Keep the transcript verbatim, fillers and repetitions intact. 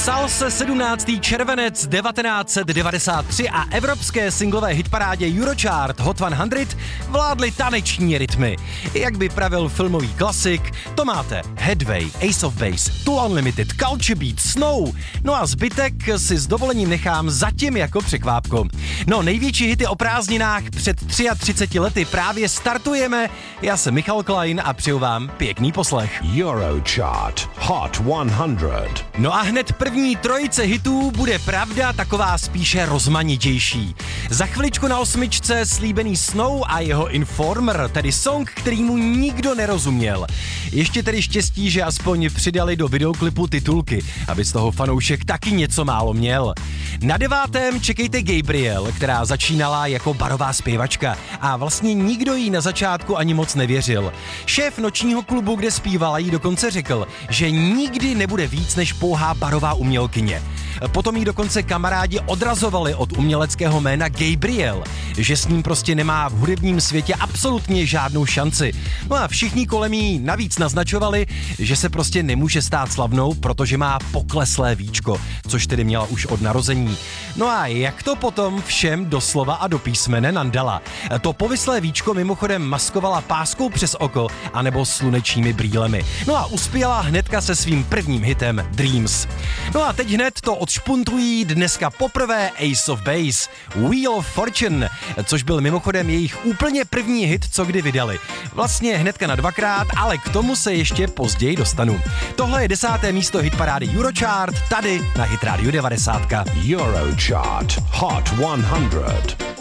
Psal se sedmnáctého červenec devatenáct set devadesát tři a evropské singlové hitparádě Eurochart Hot sto vládly taneční rytmy. Jak by pravil filmový klasik, to máte Headway, Ace of Base, Tool Unlimited, Culture Beat, Snow, no a zbytek si s dovolením nechám zatím jako překvápko. No, největší hity o prázdninách před třiceti třemi lety právě startujeme. Já jsem Michal Klein a přeju vám pěkný poslech. Eurochart Hot sto. No a hned první trojice hitů bude pravda taková spíše rozmanitější. Za chviličku na osmičce slíbený Snow a jeho Informer, tedy song, kterýmu nikdo nerozuměl. Ještě tedy štěstí, že aspoň přidali do videoklipu titulky, aby z toho fanoušek taky něco málo měl. Na devátém čekejte Gabriel, která začínala jako barová zpěvačka a vlastně nikdo jí na začátku ani moc nevěřil. Šéf nočního klubu, kde zpívala, jí dokonce řekl, že nikdy nebude víc než pouhá barová umělkyně. Potom jí dokonce kamarádi odrazovali od uměleckého jména Gabriel, že s ním prostě nemá v hudebním světě absolutně žádnou šanci. No a všichni kolem jí navíc naznačovali, že se prostě nemůže stát slavnou, protože má pokleslé víčko, což tedy měla už od narození. No a jak to potom všem doslova a do písmene nandala? To povislé víčko mimochodem maskovala páskou přes oko anebo slunečními brýlemi. No a uspěla hnedka se svým prvním hitem Dreams. No a teď hned to odšpuntují dneska poprvé Ace of Base, Wheel of Fortune, což byl mimochodem jejich úplně první hit, co kdy vydali. Vlastně hnedka na dvakrát, ale k tomu se ještě později dostanu. Tohle je desáté místo hitparády Eurochart, tady na Hit Radio devadesát. Eurochart Hot sto.